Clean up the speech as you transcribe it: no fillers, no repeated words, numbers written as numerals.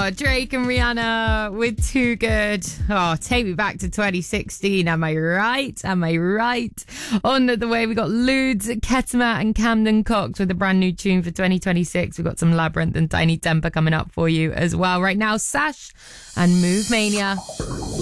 Drake and Rihanna with Too Good. Oh, take me back to 2016. Am I right? Am I right? On the way, we got Ludes, Ketama and Camden Cox with a brand new tune for 2026. We've got some Labyrinth and Tiny Temper coming up for you as well. Right now, Sash and Move Mania.